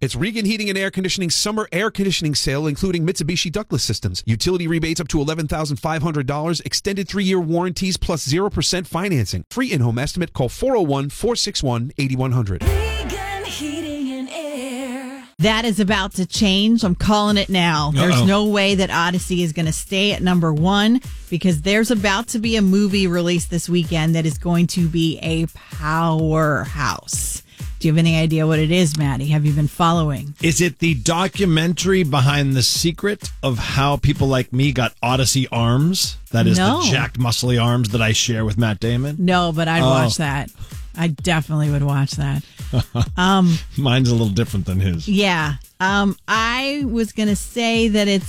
It's Regan Heating and Air Conditioning Summer Air Conditioning Sale, including Mitsubishi ductless systems. Utility rebates up to $11,500. Extended 3-year warranties plus 0% financing. Free in-home estimate. Call 401-461-8100. Regan Heating and Air. That is about to change. I'm calling it now. There's no way that Odyssey is going to stay at number one because there's about to be a movie released this weekend that is going to be a powerhouse. Do you have any idea what it is, Maddie? Have you been following? Is it the documentary behind the secret of how people like me got Odyssey arms? That is the jacked, muscly arms that I share with Matt Damon? No, but I'd watch that. I definitely would watch that. Mine's a little different than his. Yeah. I was going to say that it's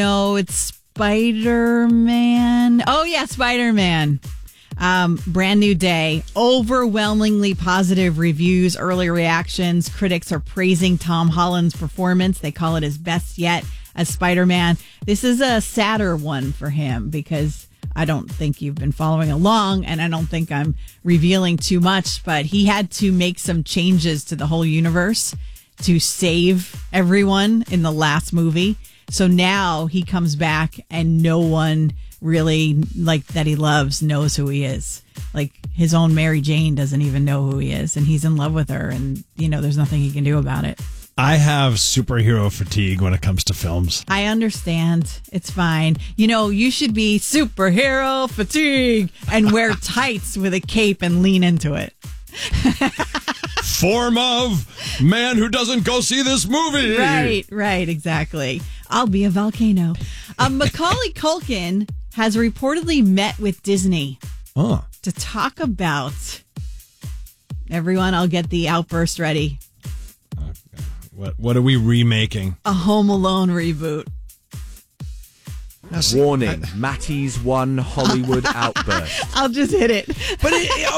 Spider-Man. Oh, yeah, Spider-Man. Brand new day. Overwhelmingly positive reviews, early reactions. Critics are praising Tom Holland's performance. They call it his best yet as Spider-Man. This is a sadder one for him because I don't think you've been following along and I don't think I'm revealing too much, but he had to make some changes to the whole universe to save everyone in the last movie. So now he comes back and no one really like that he loves knows who he is. Like his own Mary Jane doesn't even know who he is and he's in love with her and there's nothing he can do about it. I have superhero fatigue when it comes to films. I understand. It's fine. You should be superhero fatigue and wear tights with a cape and lean into it. Form of man who doesn't go see this movie. Right, exactly. I'll be a volcano. Macaulay Culkin has reportedly met with Disney to talk about. Everyone, I'll get the outburst ready. What are we remaking? A Home Alone reboot. Warning, Mattie's one Hollywood outburst. I'll just hit it. But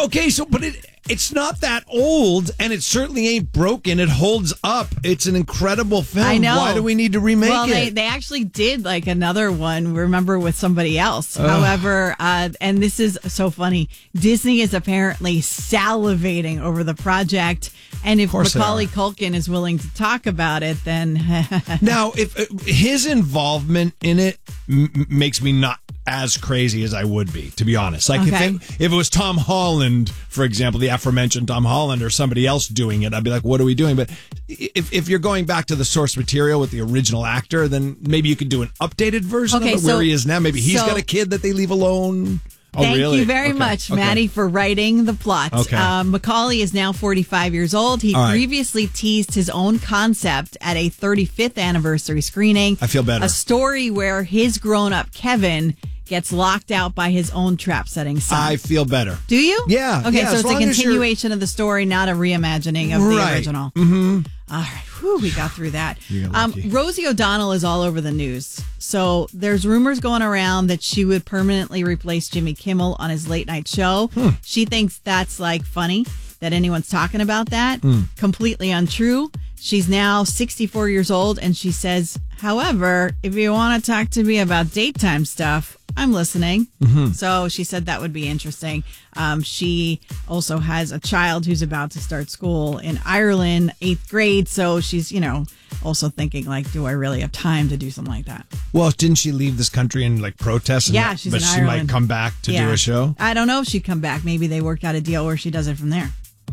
it's not that old, and it certainly ain't broken. It holds up. It's an incredible film. I know. Why do we need to remake it? They actually did like another one, remember, with somebody else. However, and this is so funny, Disney is apparently salivating over the project. And if Macaulay Culkin is willing to talk about it, then... Now, if his involvement in it makes me not as crazy as I would be, to be honest. Like if it was Tom Holland, for example, the aforementioned Tom Holland or somebody else doing it, I'd be like, what are we doing? But if you're going back to the source material with the original actor, then maybe you could do an updated version of it where he is now. Maybe he's got a kid that they leave alone. Thank you very much, Maddie, for writing the plot. Macaulay is now 45 years old. He previously teased his own concept at a 35th anniversary screening. I feel better. A story where his grown-up Kevin gets locked out by his own trap-setting son. I feel better. Do you? Yeah. Okay, yeah, so it's a continuation of the story, not a reimagining of the original. Mm-hmm. All right. Whew, we got through that. Rosie O'Donnell is all over the news. So there's rumors going around that she would permanently replace Jimmy Kimmel on his late night show. She thinks that's like funny that anyone's talking about that. Completely untrue. She's now 64 years old and she says, however, if you want to talk to me about daytime stuff, I'm listening. So she said that would be interesting. She also has a child who's about to start school in Ireland, 8th grade. So she's, also thinking like, do I really have time to do something like that? Well, didn't she leave this country and like protest? Yeah, she's in Ireland. But she might come back to do a show? I don't know if she'd come back. Maybe they worked out a deal where she does it from there.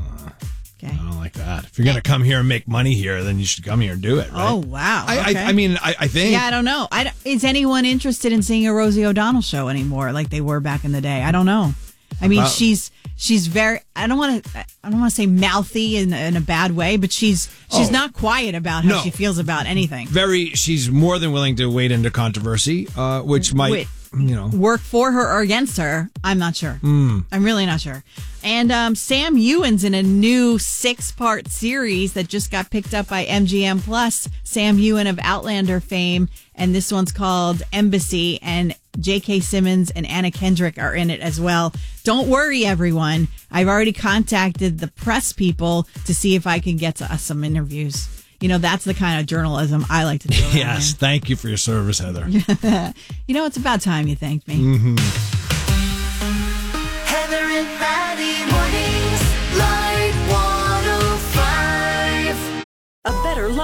I don't like that. If you're going to come here and make money here, then you should come here and do it, right? Oh, wow. I mean, I think... Yeah, I don't know. Is anyone interested in seeing a Rosie O'Donnell show anymore like they were back in the day? I don't know. I mean, she's very... I don't want to say mouthy in a bad way, but she's not quiet about how she feels about anything. She's more than willing to wade into controversy, which might... work for her or against her, I'm not sure. I'm really not sure. And Sam Ewan's in a new 6-part series that just got picked up by MGM Plus. Sam Ewan of Outlander fame, and this one's called Embassy, and J.K. Simmons and Anna Kendrick are in it as well. Don't worry, everyone. I've already contacted the press people to see if I can get to us some interviews. That's the kind of journalism I like to do. Yes, thank you for your service, Heather. It's about time you thanked me. Heather and Maddie mornings, Light 105. A better life.